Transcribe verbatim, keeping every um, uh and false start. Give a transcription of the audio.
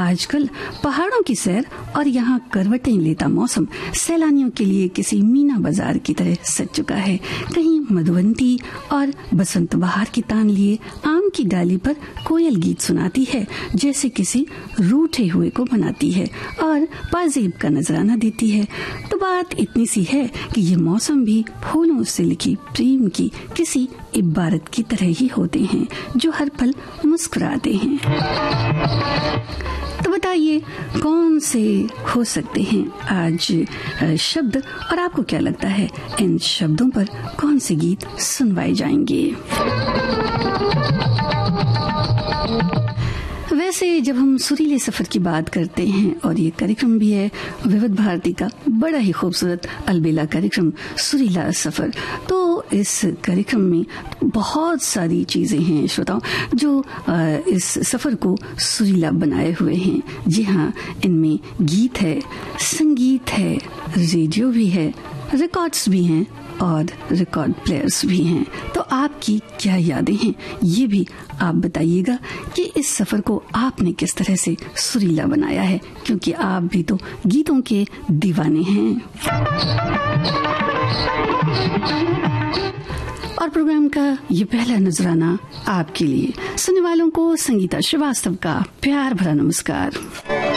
आजकल पहाड़ों की सैर और यहाँ करवटें लेता मौसम सैलानियों के लिए किसी मीना बाजार की तरह सज चुका है। कहीं मधुवंती और बसंत बहार की तान लिए आम की डाली पर कोयल गीत सुनाती है, जैसे किसी रूठे हुए को बनाती है और पाजेब का नजराना देती है। तो बात इतनी सी है कि ये मौसम भी फूलों से लिखी प्रेम की किसी इबारत की तरह ही होते हैं जो हर पल मुस्कुराते हैं। तो बताइए कौन से हो सकते हैं आज शब्द, और आपको क्या लगता है इन शब्दों पर कौन से गीत सुनवाए जाएंगे? वैसे जब हम सुरीले सफर की बात करते हैं, और ये कार्यक्रम भी है विविध भारती का बड़ा ही खूबसूरत अलबेला कार्यक्रम सुरीला सफर, तो इस कार्यक्रम में बहुत सारी चीजें हैं श्रोताओं जो इस सफर को सुरीला बनाए हुए हैं। जी हाँ, इनमें गीत है, संगीत है, रेडियो भी है, रिकॉर्ड्स भी हैं और रिकॉर्ड प्लेयर्स भी हैं। तो आपकी क्या यादें हैं ये भी आप बताइएगा कि इस सफर को आपने किस तरह से सुरीला बनाया है, क्योंकि आप भी तो गीतों के दीवाने हैं। और प्रोग्राम का ये पहला नजराना आपके लिए, सुनने वालों को संगीता श्रीवास्तव का प्यार भरा नमस्कार।